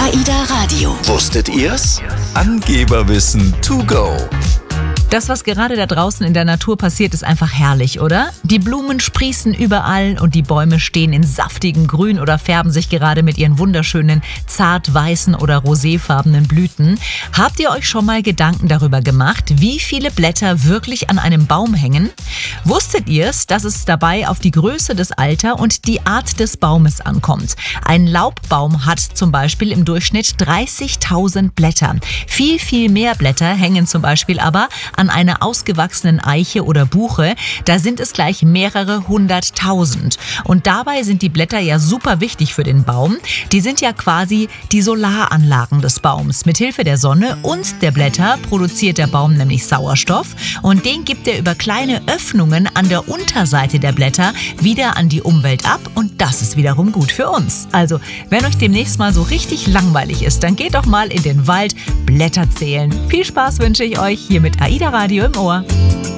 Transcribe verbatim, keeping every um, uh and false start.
AIDA Radio. Wusstet ihr's? Angeberwissen to go. Das, was gerade da draußen in der Natur passiert, ist einfach herrlich, oder? Die Blumen sprießen überall und die Bäume stehen in saftigem Grün oder färben sich gerade mit ihren wunderschönen zart-weißen oder roséfarbenen Blüten. Habt ihr euch schon mal Gedanken darüber gemacht, wie viele Blätter wirklich an einem Baum hängen? Wusstet ihr es, dass es dabei auf die Größe, das Alter und die Art des Baumes ankommt? Ein Laubbaum hat zum Beispiel im Durchschnitt dreißigtausend Blätter. Viel, viel mehr Blätter hängen zum Beispiel aber an einer ausgewachsenen Eiche oder Buche, da sind es gleich mehrere hunderttausend. Und dabei sind die Blätter ja super wichtig für den Baum. Die sind ja quasi die Solaranlagen des Baums. Mithilfe der Sonne und der Blätter produziert der Baum nämlich Sauerstoff und den gibt er über kleine Öffnungen an der Unterseite der Blätter wieder an die Umwelt ab und das ist wiederum gut für uns. Also, wenn euch demnächst mal so richtig langweilig ist, dann geht doch mal in den Wald Blätter zählen. Viel Spaß wünsche ich euch hier mit AIDA Radio im Ohr.